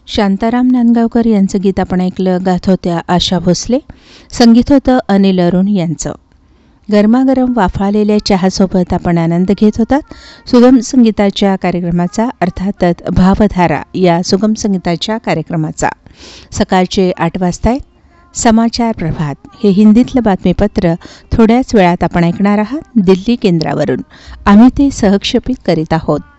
शांताराम नांदगावकर यांचं गीत आपण ऐकलं. गात होत्या आशा भोसले. संगीत होतं अनिल अरुण यांचं. गरमागरम वाफाळलेल्या चहासोबत आपण आनंद घेत होतात सुगम संगीताच्या कार्यक्रमाचा, अर्थातच भावधारा या सुगम संगीताच्या कार्यक्रमाचा. सकाळचे 8 वाजता समाचार प्रभात हे हिंदीतलं बातमीपत्र थोड्याच वेळात आपण ऐकणार आहात दिल्ली केंद्रावरून. आम्ही ते सहक्षेपित करीत आहोत.